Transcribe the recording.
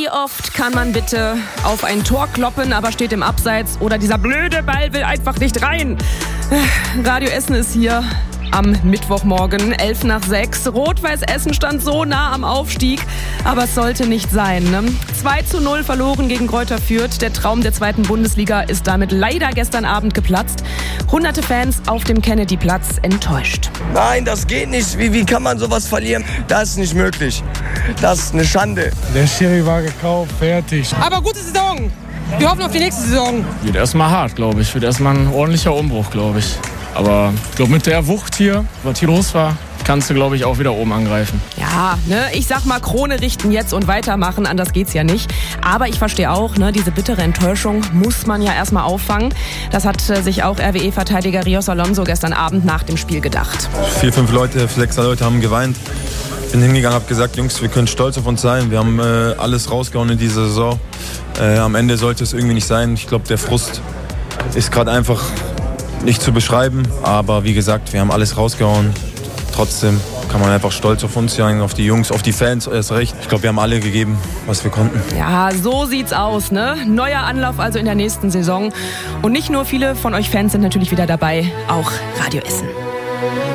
Wie oft kann man bitte auf ein Tor kloppen, aber steht im Abseits oder dieser blöde Ball will einfach nicht rein? Radio Essen ist hier am Mittwochmorgen, 5:55. Rot-Weiß Essen stand so nah am Aufstieg, aber es sollte nicht sein. Ne? 2:0 verloren gegen Greuther Fürth. Der Traum der 2. Bundesliga ist damit leider gestern Abend geplatzt. Hunderte Fans auf dem Kennedy-Platz enttäuscht. Nein, das geht nicht. Wie kann man sowas verlieren? Das ist nicht möglich. Das ist eine Schande. Der Schiri war gekauft, fertig. Aber gute Saison. Wir hoffen auf die nächste Saison. Wird erstmal hart, glaube ich. Wird erstmal ein ordentlicher Umbruch, glaube ich. Aber ich glaube, mit der Wucht hier, was hier los war, kannst du, glaube ich, auch wieder oben angreifen. Ja, ne, ich sag mal, Krone richten jetzt und weitermachen, anders geht's ja nicht. Aber ich verstehe auch, ne, diese bittere Enttäuschung muss man ja erstmal auffangen. Das hat sich auch RWE-Verteidiger Rios Alonso gestern Abend nach dem Spiel gedacht. 4, 5 Leute, 6 Leute haben geweint. Bin hingegangen, habe gesagt, Jungs, wir können stolz auf uns sein. Wir haben alles rausgehauen in dieser Saison. Am Ende sollte es irgendwie nicht sein. Ich glaube, der Frust ist gerade einfach nicht zu beschreiben, aber wie gesagt, wir haben alles rausgehauen. Trotzdem kann man einfach stolz auf uns sein, auf die Jungs, auf die Fans erst recht. Ich glaube, wir haben alle gegeben, was wir konnten. Ja, so sieht's aus, ne? Neuer Anlauf also in der nächsten Saison. Und nicht nur viele von euch Fans sind natürlich wieder dabei, auch Radio Essen.